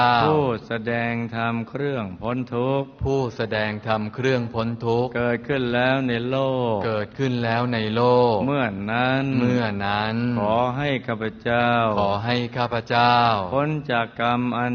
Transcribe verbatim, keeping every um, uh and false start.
ผู้แสดงธรรมเครื่องพ้นทุกข์ผู้แสดงธรรมเครื่องพ้นทุกข์เกิดขึ้นแล้วในโลกเกิดขึ้นแล้วในโลกเมื่อนั้นเมื่อนั้นขอให้ข้าพเจ้าขอให้ข้าพเจ้าพ้นจากกรรมอัน